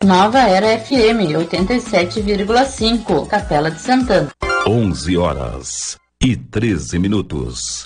Nova Era FM 87,5, Capela de Santana. 11h13.